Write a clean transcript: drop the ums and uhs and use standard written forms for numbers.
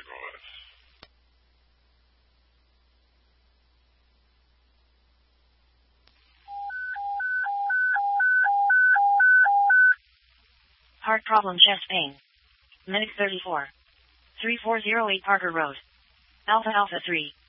OS. Heart problem, chest pain. Medic 34. 3408 Parker Road. Alpha Alpha 3.